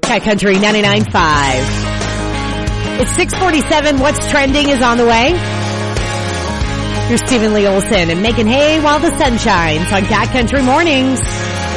Cat Country 99.5. It's 6:47. What's trending is on the way. Here's Stephen Lee Olson and making hay while the sun shines on Cat Country Mornings.